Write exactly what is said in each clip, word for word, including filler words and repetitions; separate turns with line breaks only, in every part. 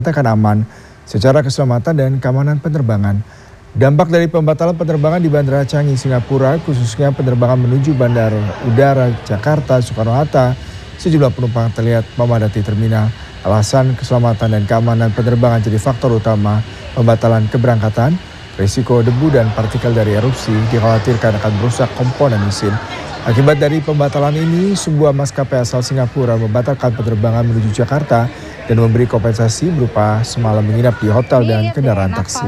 akan aman secara keselamatan dan keamanan penerbangan. Dampak dari pembatalan penerbangan di Bandara Changi, Singapura, khususnya penerbangan menuju Bandara Udara Jakarta Soekarno-Hatta, sejumlah penumpang terlihat memadati terminal. Alasan keselamatan dan keamanan penerbangan jadi faktor utama pembatalan keberangkatan. Risiko debu dan partikel dari erupsi dikhawatirkan akan merusak komponen mesin. Akibat dari pembatalan ini, sebuah maskapai asal Singapura membatalkan penerbangan menuju Jakarta dan memberi kompensasi berupa semalam menginap di hotel dan kendaraan taksi.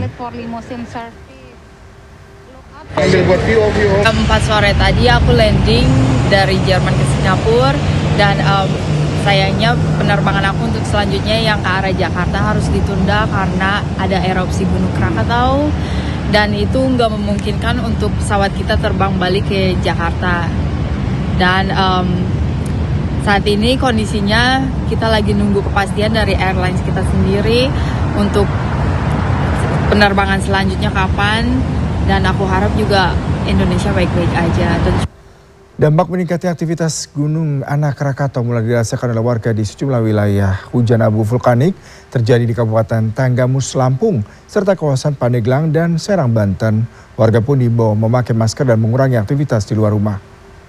Empat sore tadi aku landing dari Jerman ke Singapura dan um, sayangnya penerbangan aku untuk selanjutnya yang ke arah Jakarta harus ditunda karena ada erupsi Gunung Krakatau dan itu nggak memungkinkan untuk pesawat kita terbang balik ke Jakarta. Dan um, saat ini kondisinya kita lagi nunggu kepastian dari airlines kita sendiri untuk penerbangan selanjutnya kapan, dan aku harap juga Indonesia baik-baik aja.
Dampak meningkatnya aktivitas Gunung Anak Krakatau mulai dirasakan oleh warga di sejumlah wilayah. Hujan abu vulkanik terjadi di Kabupaten Tanggamus, Lampung, serta kawasan Pandeglang dan Serang, Banten. Warga pun diimbau memakai masker dan mengurangi aktivitas di luar rumah.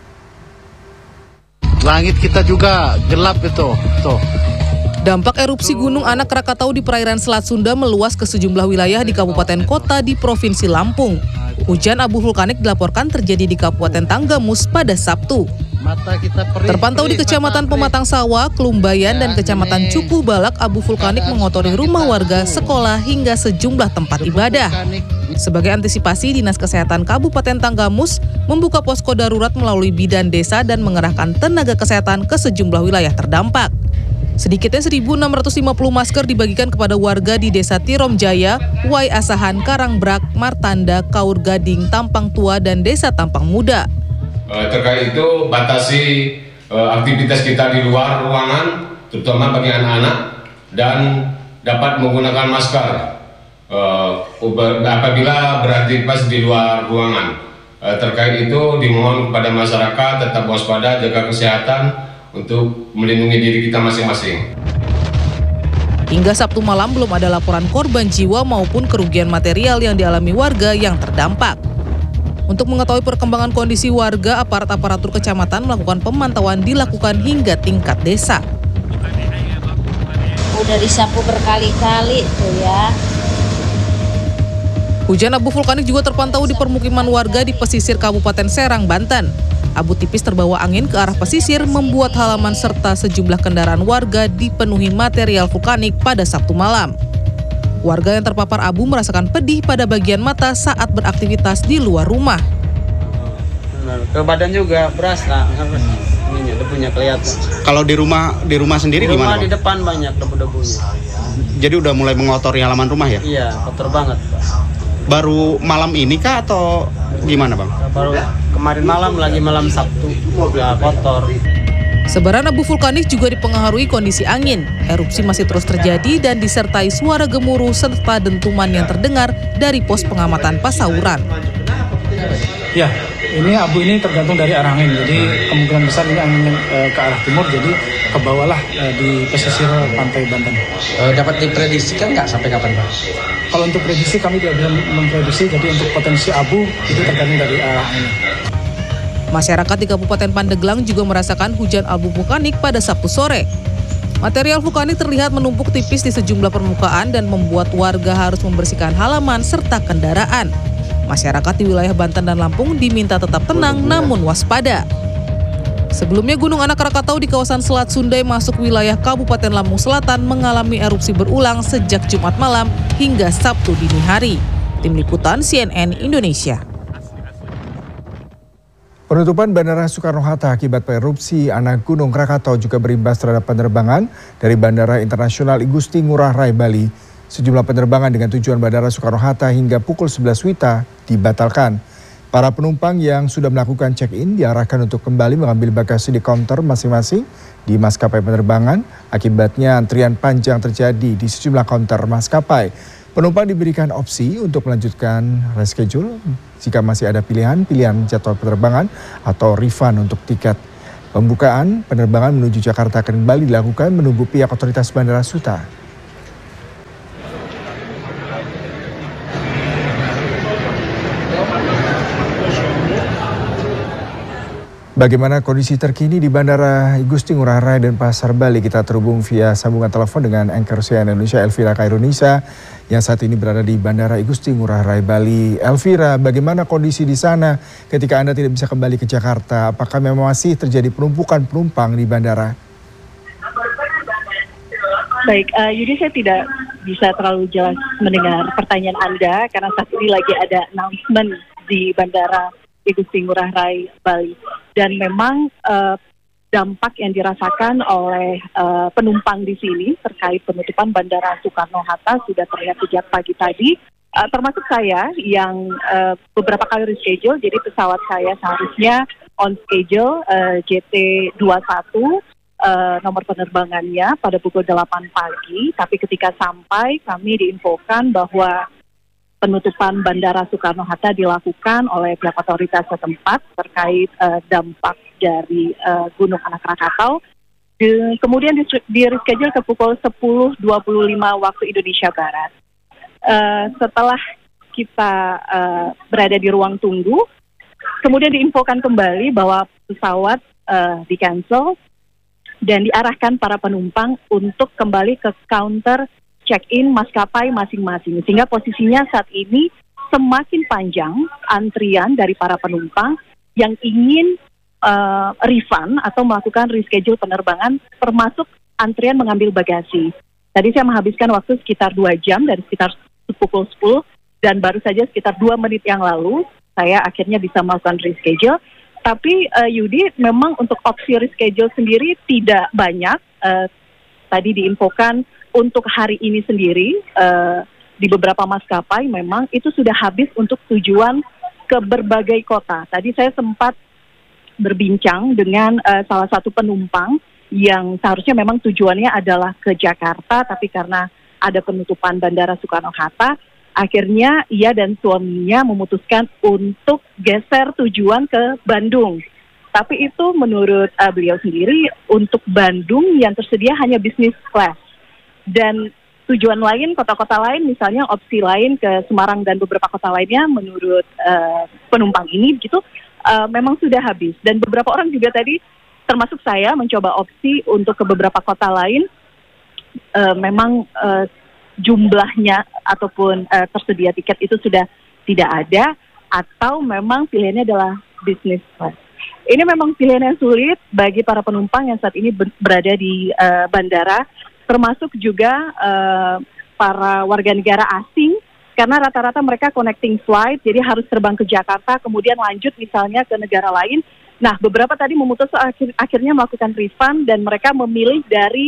Langit kita juga gelap itu, tuh.
Dampak erupsi Gunung Anak Krakatau di perairan Selat Sunda meluas ke sejumlah wilayah di kabupaten kota di Provinsi Lampung. Hujan abu vulkanik dilaporkan terjadi di Kabupaten Tanggamus pada Sabtu.
Mata kita perih,
Terpantau di Kecamatan Pematang Sawah, Kelumbayan, dan Kecamatan Cukuh Balak, abu vulkanik mengotori rumah warga, sekolah, hingga sejumlah tempat ibadah. Sebagai antisipasi, Dinas Kesehatan Kabupaten Tanggamus membuka posko darurat melalui bidan desa dan mengerahkan tenaga kesehatan ke sejumlah wilayah terdampak. Sedikitnya seribu enam ratus lima puluh masker dibagikan kepada warga di Desa Tirom Jaya, Wai Asahan, Karangbrak, Martanda, Kaur Gading, Tampang Tua, dan Desa Tampang Muda.
Terkait itu batasi aktivitas kita di luar ruangan, terutama bagi anak-anak, dan dapat menggunakan masker apabila beraktivitas di luar ruangan. Terkait itu dimohon kepada masyarakat tetap waspada, jaga kesehatan untuk melindungi diri kita masing-masing.
Hingga Sabtu malam belum ada laporan korban jiwa maupun kerugian material yang dialami warga yang terdampak. Untuk mengetahui perkembangan kondisi warga, aparat aparatur kecamatan melakukan pemantauan dilakukan hingga tingkat desa.
Udah disapu berkali-kali tuh ya.
Hujan abu vulkanik juga terpantau di permukiman warga di pesisir Kabupaten Serang, Banten. Abu tipis terbawa angin ke arah pesisir membuat halaman serta sejumlah kendaraan warga dipenuhi material vulkanik pada Sabtu malam. Warga yang terpapar abu merasakan pedih pada bagian mata saat beraktivitas di luar rumah.
Ke badan juga berasa, ini debunya kelihatan.
Kalau di rumah di rumah sendiri
di rumah
gimana?
Di depan banyak debu-debunya.
Jadi udah mulai mengotori halaman rumah ya?
Iya, kotor banget, Pak.
Baru malam ini kah atau gimana, Bang?
Baru kemarin malam, lagi malam Sabtu, udah kotor.
Sebaran abu vulkanik juga dipengaruhi kondisi angin. Erupsi masih terus terjadi dan disertai suara gemuruh serta dentuman yang terdengar dari pos pengamatan Pasauran.
Ya, ini abu ini tergantung dari arah angin. Jadi kemungkinan besar ini angin e, ke arah timur, jadi ke bawahlah e, di pesisir pantai Banten.
E, dapat diprediksikan nggak sampai kapan, Pak?
Kalau untuk prediksi kami tidak bisa memprediksi, jadi untuk potensi abu itu tergantung dari arah angin.
Masyarakat di Kabupaten Pandeglang juga merasakan hujan abu vulkanik pada Sabtu sore. Material vulkanik terlihat menumpuk tipis di sejumlah permukaan dan membuat warga harus membersihkan halaman serta kendaraan. Masyarakat di wilayah Banten dan Lampung diminta tetap tenang namun waspada. Sebelumnya Gunung Anak Krakatau di kawasan Selat Sunda masuk wilayah Kabupaten Lampung Selatan mengalami erupsi berulang sejak Jumat malam hingga Sabtu dini hari. Tim Liputan C N N Indonesia.
Penutupan Bandara Soekarno-Hatta akibat erupsi anak Gunung Krakatau juga berimbas terhadap penerbangan dari Bandara Internasional Igusti Ngurah Rai Bali. Sejumlah penerbangan dengan tujuan Bandara Soekarno-Hatta hingga pukul sebelas wita dibatalkan. Para penumpang yang sudah melakukan check-in diarahkan untuk kembali mengambil bagasi di counter masing-masing di maskapai penerbangan. Akibatnya antrian panjang terjadi di sejumlah counter maskapai. Penumpang diberikan opsi untuk melanjutkan reschedule jika masih ada pilihan-pilihan jadwal penerbangan atau refund untuk tiket. Pembukaan penerbangan menuju Jakarta akan kembali dilakukan menunggu pihak otoritas Bandara Suta. Bagaimana kondisi terkini di Bandara Igusti Ngurah Rai dan Pasar Bali? Kita terhubung via sambungan telepon dengan anchor C N N Indonesia Elvira Kairunisa yang saat ini berada di Bandara Igusti Ngurah Rai Bali. Elvira, bagaimana kondisi di sana ketika Anda tidak bisa kembali ke Jakarta? Apakah memang masih terjadi penumpukan penumpang di bandara?
Baik, uh, Yudi, saya tidak bisa terlalu jelas mendengar pertanyaan Anda karena saat ini lagi ada announcement di Bandara Igusti Ngurah Rai Bali, dan memang uh, dampak yang dirasakan oleh uh, penumpang di sini terkait penutupan Bandara Soekarno-Hatta sudah terlihat sejak pagi tadi, uh, termasuk saya yang uh, beberapa kali reschedule. Jadi pesawat saya seharusnya on schedule uh, J T dua puluh satu uh, nomor penerbangannya pada pukul delapan pagi, tapi ketika sampai kami diinfokan bahwa penutupan Bandara Soekarno-Hatta dilakukan oleh pihak otoritas setempat terkait uh, dampak dari uh, Gunung Anak Rakatau. De, kemudian di, di reschedule ke pukul sepuluh dua puluh lima waktu Indonesia Barat. Uh, setelah kita uh, berada di ruang tunggu, kemudian diinfokan kembali bahwa pesawat uh, di-cancel dan diarahkan para penumpang untuk kembali ke counter check-in maskapai masing-masing, sehingga posisinya saat ini semakin panjang antrian dari para penumpang yang ingin uh, refund atau melakukan reschedule penerbangan, termasuk antrian mengambil bagasi. Tadi saya menghabiskan waktu sekitar dua jam dari sekitar pukul sepuluh, dan baru saja sekitar dua menit yang lalu saya akhirnya bisa melakukan reschedule. Tapi uh, Yudi, memang untuk opsi reschedule sendiri tidak banyak. Uh, tadi diinfokan untuk hari ini sendiri, uh, di beberapa maskapai memang itu sudah habis untuk tujuan ke berbagai kota. Tadi saya sempat berbincang dengan uh, salah satu penumpang yang seharusnya memang tujuannya adalah ke Jakarta, tapi karena ada penutupan Bandara Soekarno-Hatta, akhirnya ia dan suaminya memutuskan untuk geser tujuan ke Bandung. Tapi itu menurut uh, beliau sendiri, untuk Bandung yang tersedia hanya business class. Dan tujuan lain, kota-kota lain, misalnya opsi lain ke Semarang dan beberapa kota lainnya, menurut uh, penumpang ini gitu, uh, memang sudah habis. Dan beberapa orang juga tadi, termasuk saya, mencoba opsi untuk ke beberapa kota lain, uh, memang uh, jumlahnya ataupun uh, tersedia tiket itu sudah tidak ada, atau memang pilihannya adalah business class. Ini memang pilihan yang sulit bagi para penumpang yang saat ini berada di uh, bandara, termasuk juga uh, para warga negara asing, karena rata-rata mereka connecting flight, jadi harus terbang ke Jakarta, kemudian lanjut misalnya ke negara lain. Nah, beberapa tadi memutus akhir, akhirnya melakukan refund, dan mereka memilih dari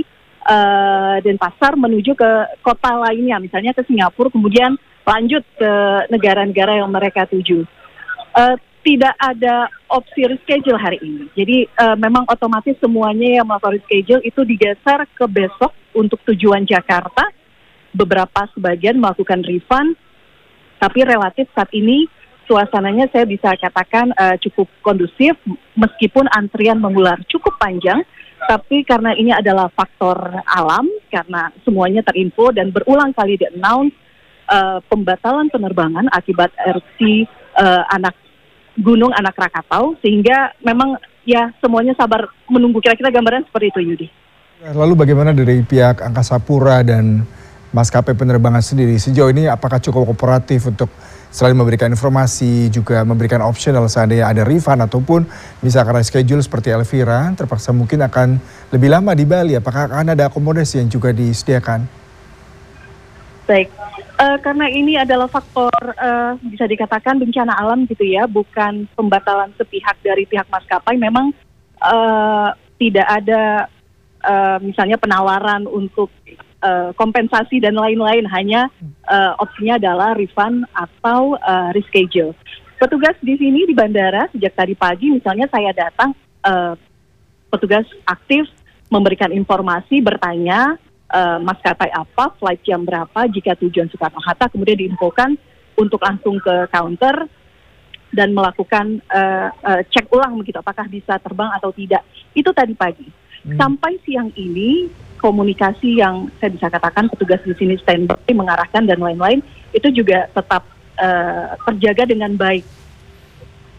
uh, Denpasar menuju ke kota lainnya, misalnya ke Singapura, kemudian lanjut ke negara-negara yang mereka tuju. Uh, tidak ada opsi reschedule hari ini. Jadi uh, memang otomatis semuanya yang melakukan reschedule itu digeser ke besok untuk tujuan Jakarta. Beberapa sebagian melakukan refund, tapi relatif saat ini suasananya saya bisa katakan uh, cukup kondusif, meskipun antrian mengular cukup panjang, tapi karena ini adalah faktor alam, karena semuanya terinfo dan berulang kali di-announce uh, pembatalan penerbangan akibat erupsi uh, anak Gunung Anak Rakatau, sehingga memang ya semuanya sabar menunggu. Kira-kira gambaran seperti itu, Yudi.
Lalu bagaimana dari pihak Angkasa Pura dan maskapai penerbangan sendiri? Sejauh ini apakah cukup kooperatif untuk selain memberikan informasi, juga memberikan optional seandainya ada refund ataupun misalkan reschedule seperti Elvira, terpaksa mungkin akan lebih lama di Bali. Apakah akan ada akomodasi yang juga disediakan?
Baik. Uh, karena ini adalah faktor uh, bisa dikatakan bencana alam gitu ya, bukan pembatalan sepihak dari pihak maskapai. Memang uh, tidak ada uh, misalnya penawaran untuk uh, kompensasi dan lain-lain, hanya uh, opsinya adalah refund atau uh, reschedule. Petugas di sini di bandara sejak tadi pagi, misalnya saya datang, uh, petugas aktif memberikan informasi, bertanya Uh, maskapai apa, flight jam berapa, jika tujuan Soekarno-Hatta, kemudian diinfokan untuk langsung ke counter dan melakukan uh, uh, cek ulang begitu, apakah bisa terbang atau tidak. Itu tadi pagi. Hmm. Sampai siang ini komunikasi yang saya bisa katakan petugas di sini standby, mengarahkan dan lain-lain, itu juga tetap uh, terjaga dengan baik.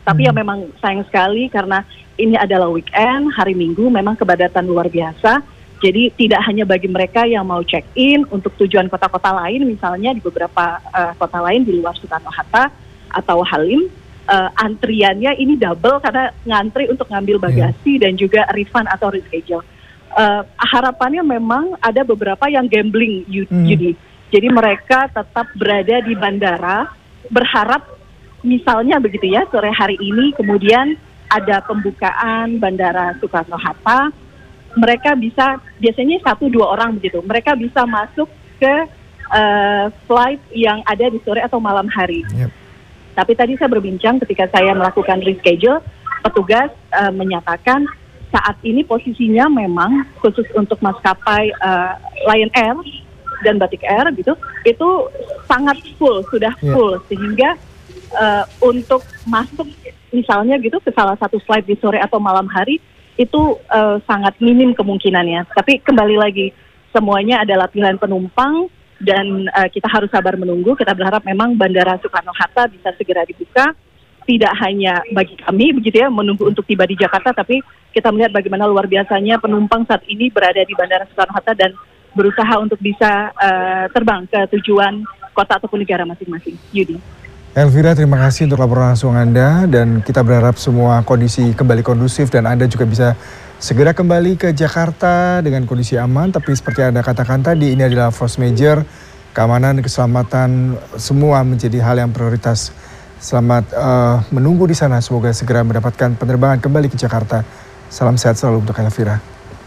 Tapi
Hmm.
ya memang sayang sekali karena ini adalah weekend, hari Minggu, memang kepadatan luar biasa. Jadi tidak hanya bagi mereka yang mau check-in untuk tujuan kota-kota lain, misalnya di beberapa uh, kota lain di luar Soekarno-Hatta atau Halim, uh, antriannya ini double karena ngantri untuk ngambil bagasi dan juga refund atau reschedule. Uh, harapannya memang ada beberapa yang gambling,
Hmm.
Yudi. Jadi mereka tetap berada di bandara, berharap misalnya begitu ya, sore hari ini kemudian ada pembukaan Bandara Soekarno-Hatta, mereka bisa, biasanya satu dua orang begitu, mereka bisa masuk ke uh, flight yang ada di sore atau malam hari.
Yep.
Tapi tadi saya berbincang ketika saya melakukan reschedule, petugas uh, menyatakan saat ini posisinya memang khusus untuk maskapai uh, Lion Air dan Batik Air gitu, itu sangat full, sudah full, yeah. Sehingga Uh, untuk masuk misalnya gitu ke salah satu flight di sore atau malam hari itu uh, sangat minim kemungkinannya. Tapi kembali lagi, semuanya adalah pilihan penumpang dan uh, kita harus sabar menunggu. Kita berharap memang Bandara Soekarno-Hatta bisa segera dibuka. Tidak hanya bagi kami begitu ya menunggu untuk tiba di Jakarta, tapi kita melihat bagaimana luar biasanya penumpang saat ini berada di Bandara Soekarno-Hatta dan berusaha untuk bisa uh, terbang ke tujuan kota ataupun negara masing-masing. Yudi.
Elvira, terima kasih untuk laporan langsung Anda dan kita berharap semua kondisi kembali kondusif dan Anda juga bisa segera kembali ke Jakarta dengan kondisi aman. Tapi seperti Anda katakan tadi, ini adalah force major, keamanan dan keselamatan semua menjadi hal yang prioritas. Selamat uh, menunggu di sana, semoga segera mendapatkan penerbangan kembali ke Jakarta. Salam sehat selalu untuk Elvira.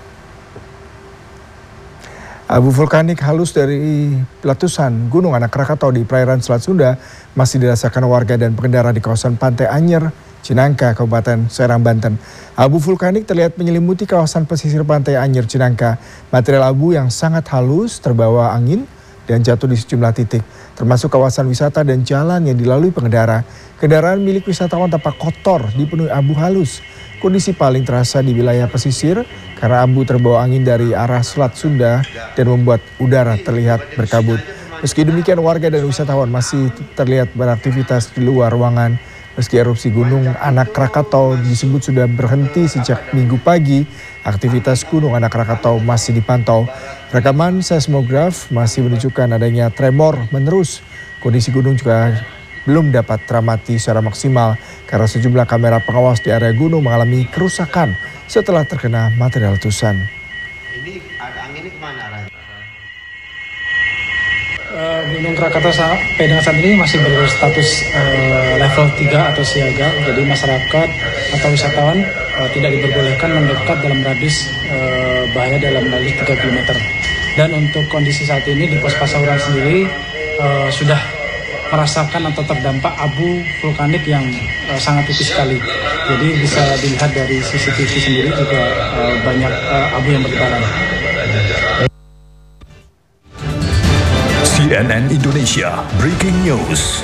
Abu vulkanik halus dari letusan Gunung Anak Krakatau di perairan Selat Sunda masih dirasakan warga dan pengendara di kawasan Pantai Anyer, Cinangka, Kabupaten Serang, Banten. Abu vulkanik terlihat menyelimuti kawasan pesisir Pantai Anyer, Cinangka. Material abu yang sangat halus terbawa angin dan jatuh di sejumlah titik, termasuk kawasan wisata dan jalan yang dilalui pengendara. Kendaraan milik wisatawan tampak kotor, dipenuhi abu halus. Kondisi paling terasa di wilayah pesisir karena abu terbawa angin dari arah Selat Sunda dan membuat udara terlihat berkabut. Meski demikian, warga dan wisatawan masih terlihat beraktivitas di luar ruangan. Meski erupsi Gunung Anak Krakatau disebut sudah berhenti sejak Minggu pagi, aktivitas Gunung Anak Krakatau masih dipantau. Rekaman seismograf masih menunjukkan adanya tremor menerus. Kondisi gunung juga belum dapat teramati secara maksimal karena sejumlah kamera pengawas di area gunung mengalami kerusakan setelah terkena material letusan.
Ini anginnya kemana arahnya?
Uh, Gunung Krakatau sampai dengan saat ini masih berstatus uh, level tiga atau siaga, jadi masyarakat atau wisatawan uh, tidak diperbolehkan mendekat dalam radius uh, bahaya dalam radius tiga kilometer. Dan untuk kondisi saat ini di Pos Pasauran sendiri uh, sudah merasakan atau terdampak abu vulkanik yang uh, sangat tipis sekali. Jadi bisa dilihat dari C C T V sendiri juga uh, banyak uh, abu yang bertebaran.
C N N Indonesia Breaking News.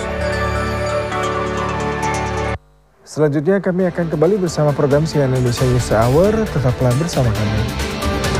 Selanjutnya kami akan kembali bersama program C N N Indonesia News Hour. Tetaplah bersama kami.